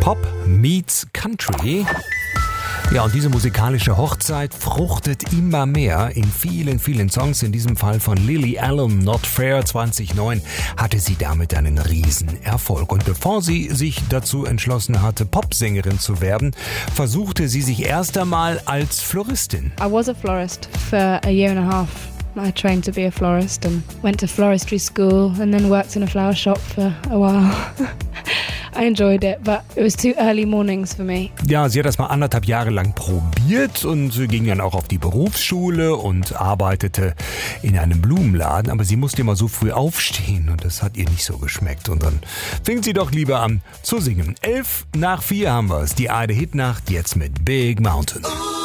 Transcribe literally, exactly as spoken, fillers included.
Pop meets Country. Ja, und diese musikalische Hochzeit fruchtet immer mehr in vielen, vielen Songs. In diesem Fall von Lily Allen, Not Fair zweitausendneun, hatte sie damit einen Riesenerfolg. Und bevor sie sich dazu entschlossen hatte, Popsängerin zu werden, versuchte sie sich erst einmal als Floristin. I was a florist for a year and a half. I trained to be a florist and went to floristry school and then worked in a flower shop for a while. I enjoyed it, but it was too early mornings for me. Ja, sie hat das mal anderthalb Jahre lang probiert und ging dann auch auf die Berufsschule und arbeitete in einem Blumenladen, aber sie musste immer so früh aufstehen und das hat ihr nicht so geschmeckt. Und dann fing sie doch lieber an zu singen. Elf nach vier haben wir es, die Ide Hit Nacht jetzt mit Big Mountain.